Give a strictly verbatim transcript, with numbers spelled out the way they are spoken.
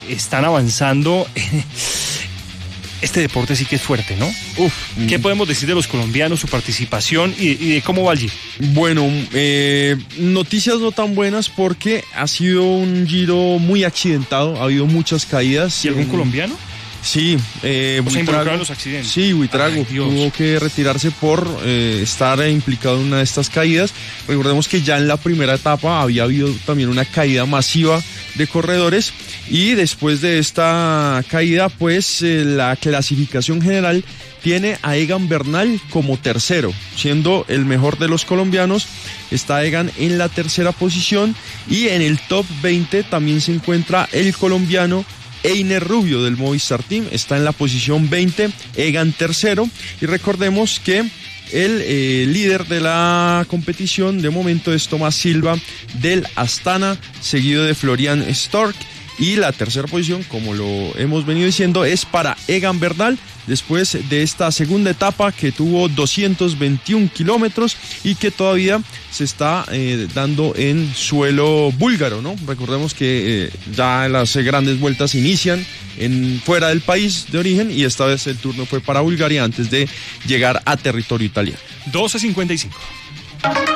están avanzando. Este deporte sí que es fuerte, ¿no? Uf, ¿qué podemos decir de los colombianos, su participación y, y de cómo va allí? Bueno, eh, noticias no tan buenas porque ha sido un Giro muy accidentado, ha habido muchas caídas. ¿Y algún en... colombiano? Sí, eh, ¿O se involucraron en los accidentes? Sí, Buitrago tuvo que retirarse por eh, estar implicado en una de estas caídas. Recordemos que ya en la primera etapa había habido también una caída masiva de corredores y después de esta caída, pues eh, la clasificación general tiene a Egan Bernal como tercero, siendo el mejor de los colombianos. Está Egan en la tercera posición y en el top veinte también se encuentra el colombiano Einer Rubio del Movistar Team, está en la posición veinte, Egan tercero, y recordemos que el eh, líder de la competición de momento es Tomás Silva del Astana, seguido de Florian Stork, y la tercera posición, como lo hemos venido diciendo, es para Egan Bernal, después de esta segunda etapa que tuvo doscientos veintiún kilómetros y que todavía se está eh, dando en suelo búlgaro, ¿no? Recordemos que eh, ya las grandes vueltas inician en, fuera del país de origen y esta vez el turno fue para Bulgaria antes de llegar a territorio italiano. doce cincuenta y cinco.